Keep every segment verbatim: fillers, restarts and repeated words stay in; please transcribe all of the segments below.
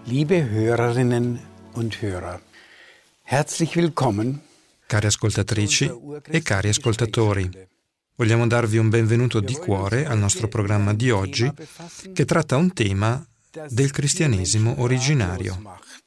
Liebe Hörerinnen und Hörer, herzlich willkommen. Cari ascoltatrici e cari ascoltatori, vogliamo darvi un benvenuto di cuore al nostro programma di oggi che tratta un tema del cristianesimo originario.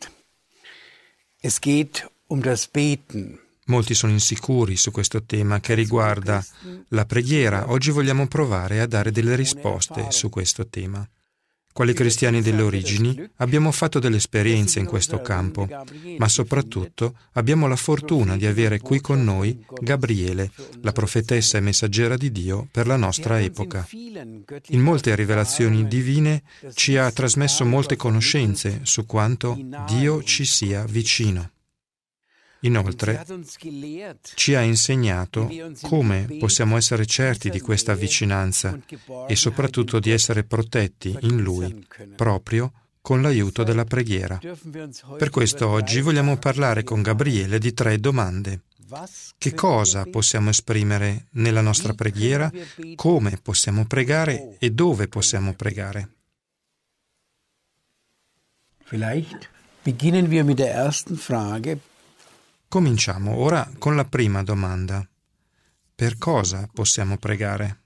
Es geht um das Beten. Molti sono insicuri su questo tema che riguarda la preghiera. Oggi vogliamo provare a dare delle risposte su questo tema. Quali cristiani delle origini abbiamo fatto delle esperienze in questo campo, ma soprattutto abbiamo la fortuna di avere qui con noi Gabriele, la profetessa e messaggera di Dio per la nostra epoca. In molte rivelazioni divine ci ha trasmesso molte conoscenze su quanto Dio ci sia vicino. Inoltre, ci ha insegnato come possiamo essere certi di questa vicinanza e soprattutto di essere protetti in Lui, proprio con l'aiuto della preghiera. Per questo oggi vogliamo parlare con Gabriele di tre domande. Che cosa possiamo esprimere nella nostra preghiera? Come possiamo pregare e dove possiamo pregare? Vielleicht beginnen wir mit der ersten Frage. Cominciamo ora con la prima domanda. Per cosa possiamo pregare?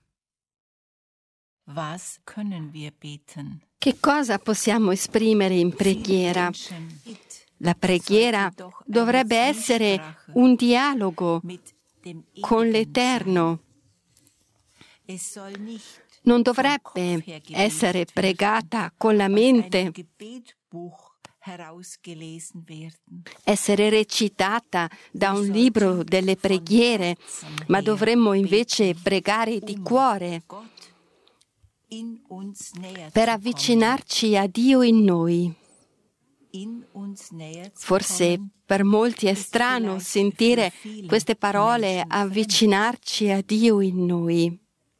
Was können wir beten? Che cosa possiamo esprimere in preghiera? La preghiera dovrebbe essere un dialogo con l'Eterno. Non dovrebbe essere pregata con la mente, essere recitata da un libro delle preghiere, ma dovremmo invece pregare di cuore per avvicinarci a Dio in noi. Forse per molti è strano sentire queste parole, avvicinarci a Dio in noi.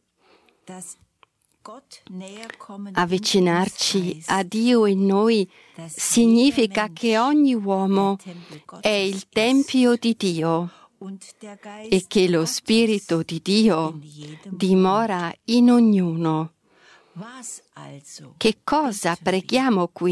Avvicinarci a Dio in noi significa che ogni uomo è il Tempio di Dio e che lo Spirito di Dio dimora in ognuno. Che cosa preghiamo qui?